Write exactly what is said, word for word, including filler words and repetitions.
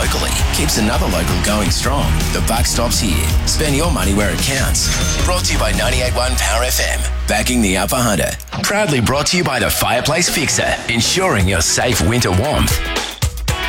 locally keeps another local going strong. The buck stops here. Spend your money where it counts. Brought to you by ninety-eight point one Power F M. Backing the Upper Hunter. Proudly brought to you by the Fireplace Fixer. Ensuring your safe winter warmth.